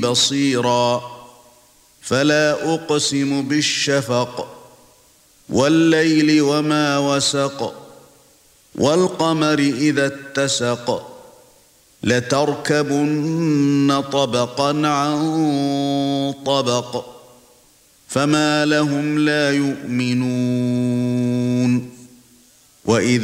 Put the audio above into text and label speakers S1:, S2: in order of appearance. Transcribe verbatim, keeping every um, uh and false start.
S1: بصيرا فلا أقسم بالشفق والليل وما وسق والقمر إذا اتسق لتركبن طبقا عن طبق فما لهم لا يؤمنون وإذا